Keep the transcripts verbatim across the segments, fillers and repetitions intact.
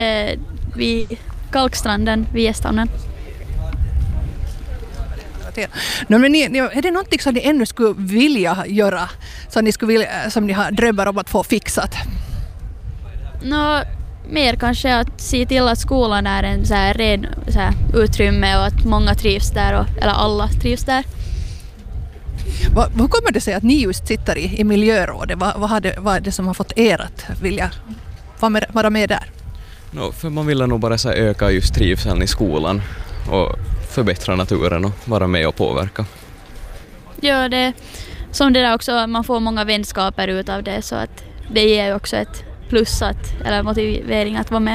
eh, vid Kalkstranden, vid Gästhamnen. No, men ni, är det någonting som ni ännu skulle vilja göra, som ni, skulle vilja, som ni har drömmar om att få fixat? Nå, mer kanske att se till att skolan är en så här ren så här, utrymme och att många trivs där, och, eller alla trivs där. Vad, vad kommer det sig att ni just sitter i, i miljörådet? Vad, vad, hade, vad är det som har fått er att vilja vara med, vara med där? No, för man vill nog bara så här, öka just trivseln i skolan och förbättra naturen och vara med och påverka. Ja, det som det där också, man får många vänskaper ut av det, så att det ger ju också ett plus att, eller motivering att vara med.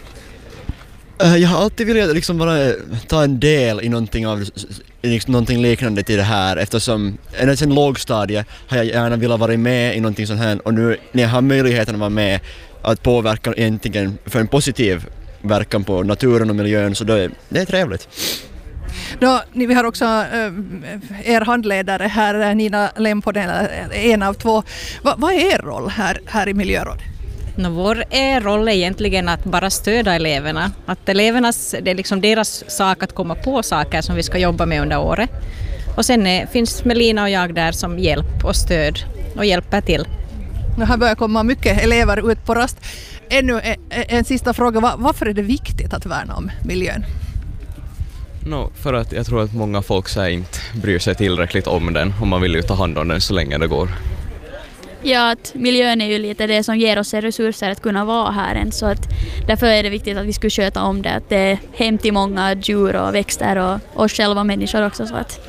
Jag har alltid velat liksom bara ta en del i någonting, av, liksom någonting liknande till det här, eftersom ända sedan lågstadiet har jag gärna velat vara med i någonting sånt här, och nu när jag har möjligheten att vara med att påverka egentligen för en positiv verkan på naturen och miljön, så det, det är trevligt. Då, vi har också äh, er handledare här, Nina Lemponen, en av två. Va, vad är er roll här, här i miljörådet? No, vår är roll är egentligen att bara stödja eleverna. Att elevernas, det är liksom deras sak att komma på saker som vi ska jobba med under året. Och sen är, finns Melina och jag där som hjälp och stöd och hjälper till. Nu har börjat komma mycket elever ut på rast. Ännu en, en sista fråga. Varför är det viktigt att värna om miljön? No, för att jag tror att många folk så inte bryr sig tillräckligt om den, och man vill ju ta hand om den så länge det går. Ja, att miljön är ju lite det som ger oss resurser att kunna vara här än, så att därför är det viktigt att vi ska sköta om det, att det är hem till många djur och växter och oss själva människor också. Så att.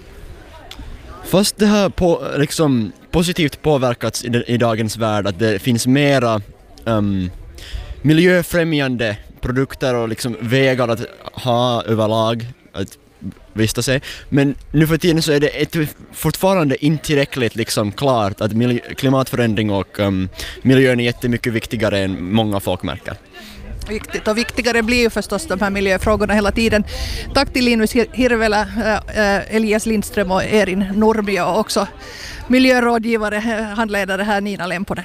Fast det har på, liksom, positivt påverkats i, i dagens värld, att det finns mera um, miljöfrämjande produkter och liksom vägar att ha överlag att vissta sig. Men nu för tiden så är det ett, fortfarande inte tillräckligt liksom klart att miljö, klimatförändring och um, miljön är jättemycket viktigare än många folk märker. Viktigt, och viktigare blir ju förstås de här miljöfrågorna hela tiden. Tack till Linus Hirvelä, äh, Elias Lindström och Erin Nurmi, och också miljörådgivare, handledare här, Nina Lemponen.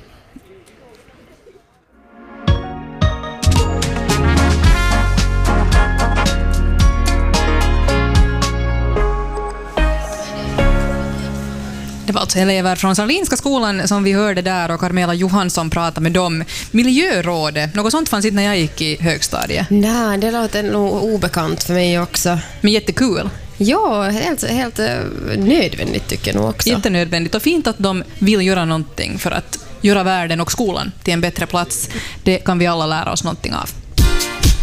Det var alltså elever från Salinska skolan som vi hörde där, och Carmela Johansson pratade med dem. Miljörådet, något sånt fanns inte när jag gick i högstadiet. Nej, det låter nog obekant för mig också. Men jättekul. Ja, helt, helt nödvändigt tycker jag nog också. Jättenödvändigt, och fint att de vill göra någonting för att göra världen och skolan till en bättre plats. Det kan vi alla lära oss någonting av.